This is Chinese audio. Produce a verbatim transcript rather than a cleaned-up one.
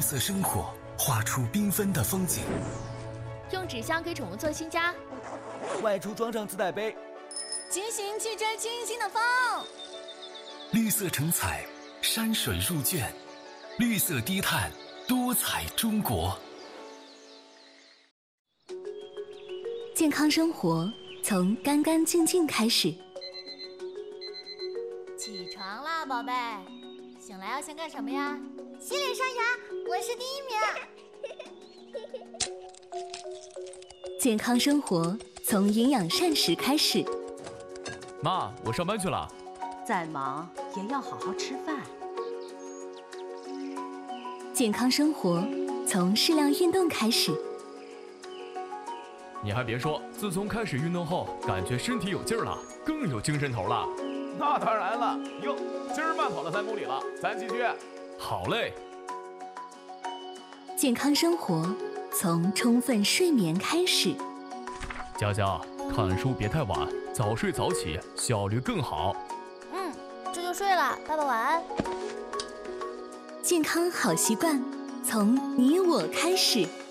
色生活，画出缤纷的风景。 用纸箱给宠物做新家， 外出装上自带杯， 骑行去追清新的风。 绿色成彩，山水入卷，绿色低碳，多彩中国。 健康生活从干干净净开始。 起床啦，宝贝！醒来要先干什么呀？ 洗脸刷牙，我是第一名。 健康生活从营养膳食开始。 妈，我上班去了。 再忙也要好好吃饭。 健康生活从适量运动开始。 你还别说，自从开始运动后，感觉身体有劲儿了，更有精神头了。 那当然了，哟，今儿慢跑了三公里了，咱继续。 好嘞。 健康生活从充分睡眠开始。 佳佳，看书别太晚，早睡早起，效率更好。 嗯，这就睡了，爸爸晚安。 健康好习惯从你我开始。